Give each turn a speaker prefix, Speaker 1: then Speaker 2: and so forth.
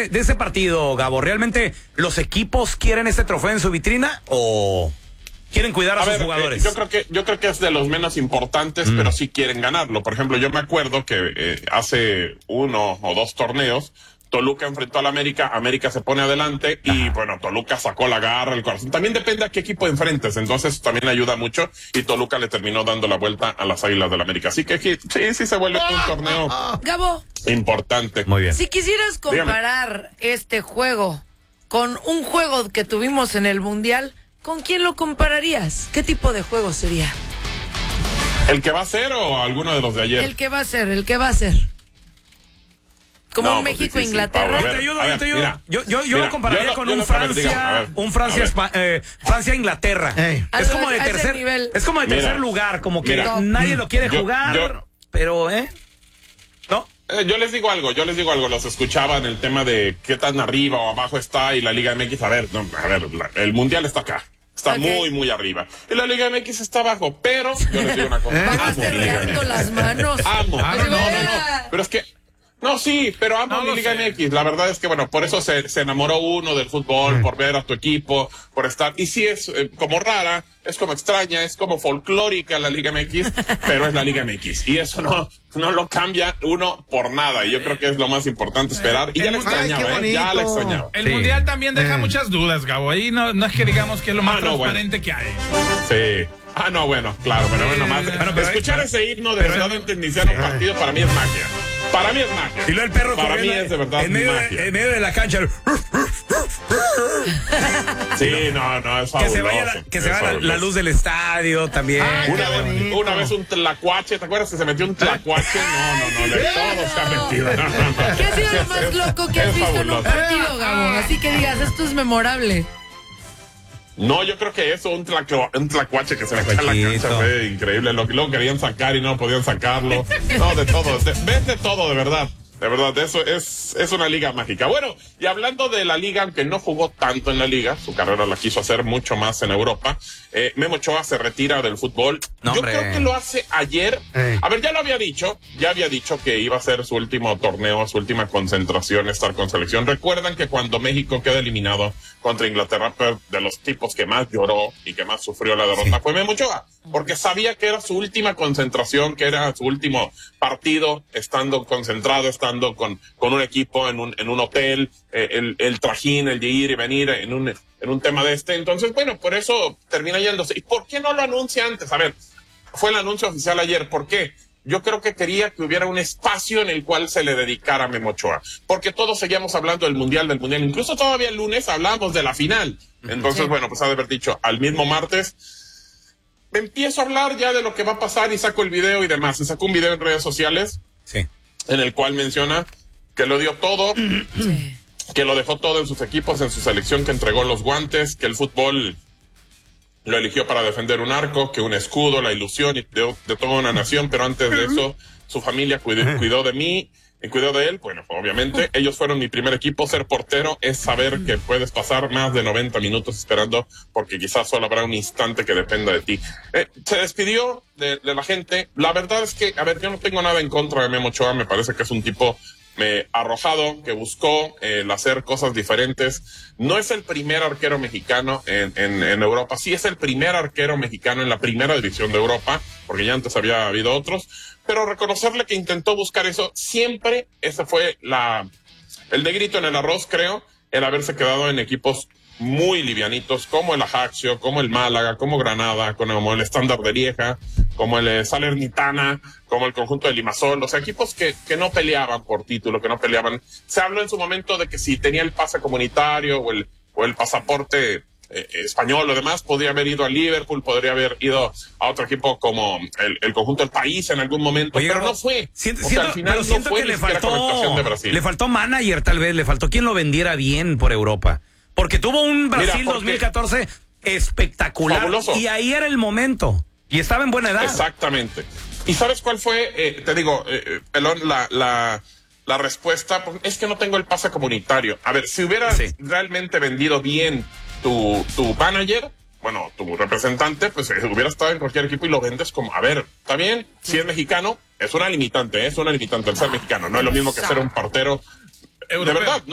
Speaker 1: de ese partido, Gabo? ¿Realmente los equipos quieren este trofeo en su vitrina o quieren cuidar a sus jugadores?
Speaker 2: Yo creo que es de los menos importantes, pero sí quieren ganarlo. Por ejemplo, yo me acuerdo que hace 1 o 2 torneos Toluca enfrentó al América, América se pone adelante y bueno, Toluca sacó la garra, el corazón. También depende a qué equipo enfrentes, entonces también ayuda mucho y Toluca le terminó dando la vuelta a las Águilas del América. Así que sí se vuelve un torneo
Speaker 3: Gabo,
Speaker 2: importante.
Speaker 1: Muy bien.
Speaker 3: Si quisieras comparar este juego con un juego que tuvimos en el Mundial, ¿con quién lo compararías? ¿Qué tipo de juego sería?
Speaker 2: ¿El que va a ser o alguno de los de ayer?
Speaker 3: El que va a ser. Como
Speaker 2: No,
Speaker 3: México-Inglaterra.
Speaker 2: Pablo,
Speaker 1: Yo te ayudo. Yo lo compararía con un Francia-Inglaterra. Es como de tercer nivel. Es como de tercer lugar, como que nadie lo quiere jugar, pero ¿no?
Speaker 2: Yo les digo algo, los escuchaba en el tema de qué tan arriba o abajo está y la Liga MX, el Mundial está acá. Está muy, muy arriba. Y la Liga MX está abajo, pero yo les digo una cosa.
Speaker 3: Amo las manos.
Speaker 2: Amo. No. Pero es que pero amo la Liga MX. La verdad es que, bueno, por eso se enamoró uno del fútbol, por ver a tu equipo, por estar. Y sí es como rara, es como extraña, es como folclórica la Liga MX, pero es la Liga MX. Y eso no lo cambia uno por nada. Y yo creo que es lo más importante esperar. Y ya la extrañaba,
Speaker 4: El Mundial también deja muchas dudas, Gabo. Ahí no es que digamos que es lo más transparente que hay.
Speaker 2: Sí. Bueno, claro, pero escuchar ese himno de verdad antes de iniciar un partido para mí es magia. Para mí es magia.
Speaker 1: Y luego el perro
Speaker 2: para mí es de verdad magia.
Speaker 1: En medio de la cancha.
Speaker 2: Sí, no, es fabuloso.
Speaker 1: Que se vaya la luz del estadio también.
Speaker 2: Una vez un tlacuache, ¿te acuerdas que se metió un tlacuache? No, de todo se ha metido.
Speaker 3: ¿Qué ha sido lo más loco que has visto en un partido, Gabo? Así que digas, esto es memorable.
Speaker 2: No, yo creo que eso, un tlacuache que se metió en la cancha fue increíble. Lo querían sacar y no podían sacarlo. No, de todo. Ves de todo, de verdad. De verdad, eso es una liga mágica. Bueno, y hablando de la liga, aunque no jugó tanto en la liga, su carrera la quiso hacer mucho más en Europa. Memo Ochoa se retira del fútbol. Yo creo que lo hace ayer. A ver, ya había dicho que iba a ser su último torneo, su última concentración, estar con selección. Recuerdan que cuando México queda eliminado contra Inglaterra, de los tipos que más lloró y que más sufrió la derrota fue Memo Ochoa, porque sabía que era su última concentración, que era su último partido, estando concentrado, estando con un equipo en un hotel, el trajín, el de ir y venir en un tema de entonces, bueno, por eso termina yéndose. ¿Y por qué no lo anuncia antes? A ver, fue el anuncio oficial ayer, ¿por qué? Yo creo que quería que hubiera un espacio en el cual se le dedicara a Memo Ochoa, porque todos seguíamos hablando del mundial, incluso todavía el lunes hablábamos de la final. Entonces, bueno, pues ha de haber dicho, al mismo martes empiezo a hablar ya de lo que va a pasar y saco el video y demás. Se sacó un video en redes sociales en el cual menciona que lo dio todo, que lo dejó todo en sus equipos, en su selección, que entregó los guantes, que el fútbol lo eligió para defender un arco, que un escudo, la ilusión de toda una nación, pero antes de eso su familia cuidó de mí y cuidó de él. Bueno, obviamente ellos fueron mi primer equipo. Ser portero es saber que puedes pasar más de 90 minutos esperando, porque quizás solo habrá un instante que dependa de ti. Se despidió de la gente. La verdad es que, a ver, yo no tengo nada en contra de Memo Ochoa. Me parece que es un tipo arrojado, que buscó el hacer cosas diferentes. No es el primer arquero mexicano en Europa. Sí es el primer arquero mexicano en la primera división de Europa, porque ya antes había habido otros, pero reconocerle que intentó buscar eso siempre. Ese fue el negrito en el arroz, creo, el haberse quedado en equipos muy livianitos, como el Ajaccio, como el Málaga, como Granada, como el Estándar de Lieja, como el Salernitana, como el conjunto de Limassol, o sea, equipos que no peleaban por título, que no peleaban. Se habló en su momento de que si tenía el pase comunitario o el pasaporte español o demás, podría haber ido a Liverpool, podría haber ido a otro equipo como el conjunto del país en algún momento. Oye, pero no fue. Al final no fue ni siquiera con la actuación de Brasil.
Speaker 1: Le faltó manager, tal vez, le faltó quien lo vendiera bien por Europa. Porque tuvo un Brasil 2014 espectacular. Fabuloso. Y ahí era el momento. Y estaba en buena edad.
Speaker 2: Exactamente. ¿Y sabes cuál fue? Te digo, Pelón, la respuesta, pues, es que no tengo el pase comunitario. A ver, si hubieras realmente vendido bien tu manager, bueno, tu representante, pues hubiera estado en cualquier equipo y lo vendes como, a ver, está bien, si es mexicano, es una limitante el ser mexicano. No es lo mismo que ser un portero. De verdad,